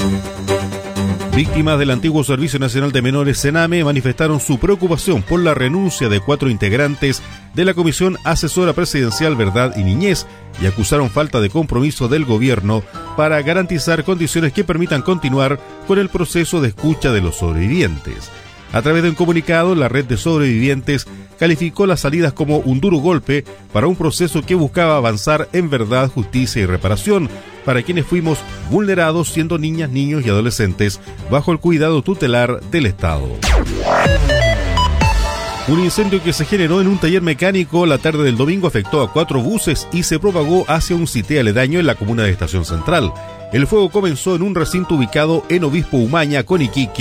Víctimas del antiguo Servicio Nacional de Menores Sename manifestaron su preocupación por la renuncia de 4 integrantes de la Comisión Asesora Presidencial Verdad y Niñez y acusaron falta de compromiso del gobierno para garantizar condiciones que permitan continuar con el proceso de escucha de los sobrevivientes. A través de un comunicado, la red de sobrevivientes calificó las salidas como un duro golpe para un proceso que buscaba avanzar en verdad, justicia y reparación para quienes fuimos vulnerados siendo niñas, niños y adolescentes bajo el cuidado tutelar del Estado. Un incendio que se generó en un taller mecánico la tarde del domingo afectó a 4 buses y se propagó hacia un sitio aledaño en la comuna de Estación Central. El fuego comenzó en un recinto ubicado en Obispo Umaña con Iquique